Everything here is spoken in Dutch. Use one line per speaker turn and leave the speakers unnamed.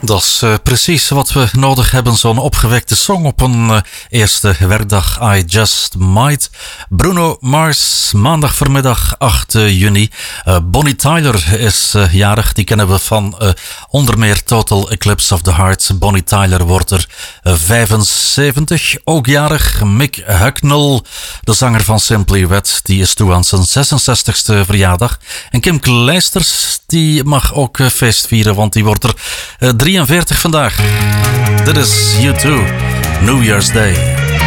Dat is precies wat we nodig hebben, zo'n opgewekte song op een eerste werkdag. I Just Might. Bruno Mars, maandag voormiddag 8 juni. Bonnie Tyler is jarig, die kennen we van onder meer Total Eclipse of the Heart. Bonnie Tyler wordt er 75, ook jarig. Mick Hucknall, de zanger van Simply Red, die is toe aan zijn 66ste verjaardag. En Kim Kleisters, die mag ook feest vieren, want die wordt er 43 vandaag. Dit is U2, New Year's Day.